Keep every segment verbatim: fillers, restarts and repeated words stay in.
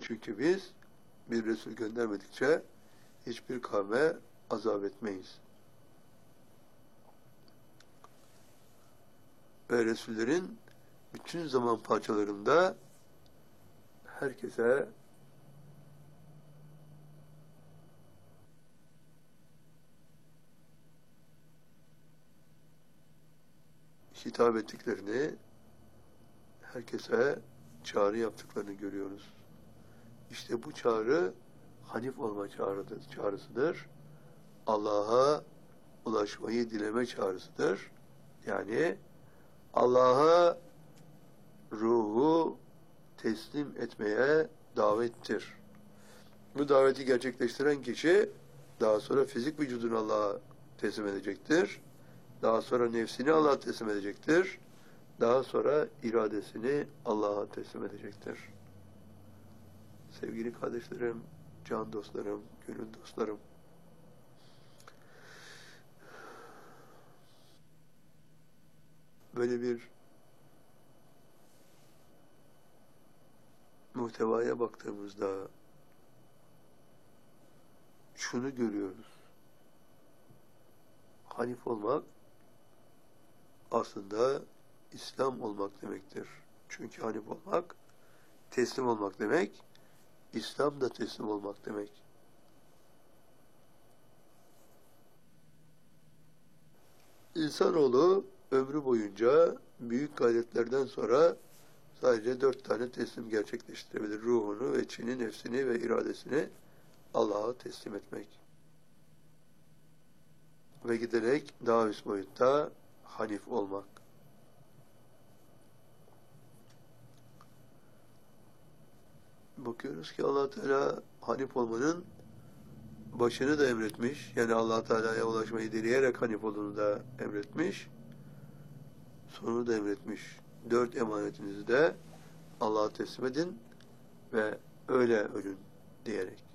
Çünkü biz bir Resul göndermedikçe hiçbir kavme azap etmeyiz. Ve Resullerin bütün zaman parçalarında herkese hitap ettiklerini, herkese çağrı yaptıklarını görüyoruz. İşte bu çağrı Hanif olma çağrıdır, çağrısıdır. Allah'a ulaşmayı dileme çağrısıdır. Yani Allah'a ruhu teslim etmeye davettir. Bu daveti gerçekleştiren kişi daha sonra fizik vücudunu Allah'a teslim edecektir. Daha sonra nefsini Allah'a teslim edecektir. Daha sonra iradesini Allah'a teslim edecektir. Sevgili kardeşlerim, can dostlarım, gönül dostlarım, böyle bir muhtevaya baktığımızda şunu görüyoruz. Hanif olmak aslında İslam olmak demektir. Çünkü hanif olmak teslim olmak demek, İslam da teslim olmak demek. İnsanoğlu ömrü boyunca büyük gayretlerden sonra sadece dört tane teslim gerçekleştirebilir. Ruhunu ve içini, nefsini ve iradesini Allah'a teslim etmek. Ve giderek daha üst boyutta hanif olmak. Bakıyoruz ki Allah Teala hanif olmanın başını da emretmiş. Yani Allah Teala'ya ulaşmayı dileyerek hanif olduğunu da emretmiş. Sonunu da emretmiş. Dört emanetinizi de Allah'a teslim edin ve öyle ölün diyerek.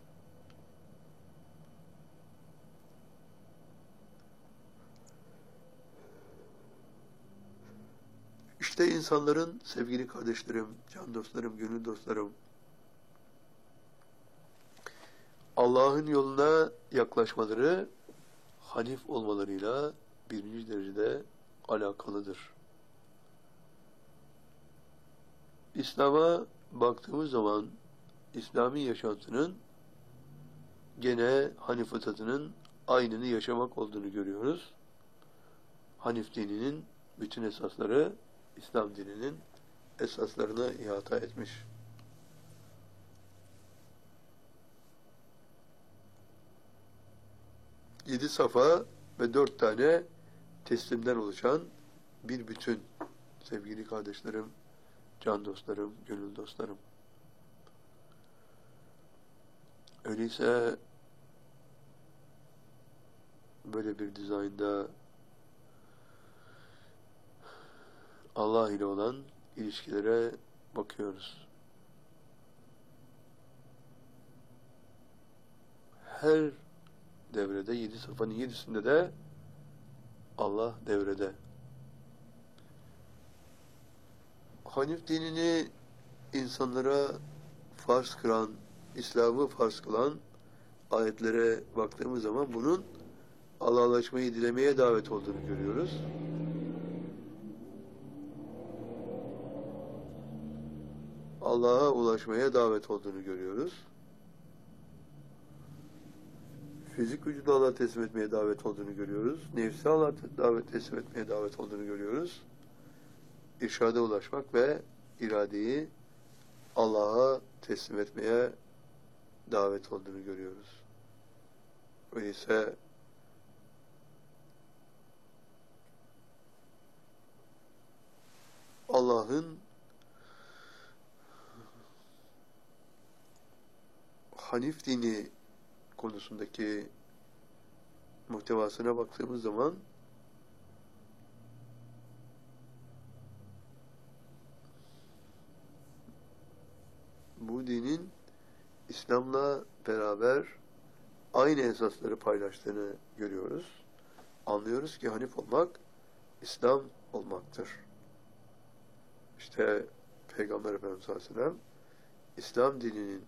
İşte insanların sevgili kardeşlerim, can dostlarım, gönül dostlarım, Allah'ın yoluna yaklaşmaları hanif olmalarıyla birinci derecede alakalıdır. İslam'a baktığımız zaman İslami yaşantının gene Hanif fıtratının aynını yaşamak olduğunu görüyoruz. Hanif dininin bütün esasları İslam dininin esaslarına ihata etmiş. Yedi safa ve dört tane teslimden oluşan bir bütün. Sevgili kardeşlerim, can dostlarım, gönül dostlarım. Öyleyse böyle bir dizaynda Allah ile olan ilişkilere bakıyoruz. Her devrede, yedi safhanın yedisinde de Allah devrede. Hanif dinini insanlara farz kılan, İslam'ı farz kılan ayetlere baktığımız zaman bunun Allah'laşmayı dilemeye davet olduğunu görüyoruz. Allah'a ulaşmaya davet olduğunu görüyoruz. Fizik vücudu Allah'a teslim etmeye davet olduğunu görüyoruz. Nefsi Allah'a davet teslim etmeye davet olduğunu görüyoruz. İrşada ulaşmak ve iradeyi Allah'a teslim etmeye davet olduğunu görüyoruz. Öyleyse Allah'ın Hanif dini konusundaki muhtevasına baktığımız zaman bu dinin İslam'la beraber aynı esasları paylaştığını görüyoruz. Anlıyoruz ki Hanif olmak İslam olmaktır. İşte Peygamber Efendimiz sallallahu aleyhi ve sellem İslam dininin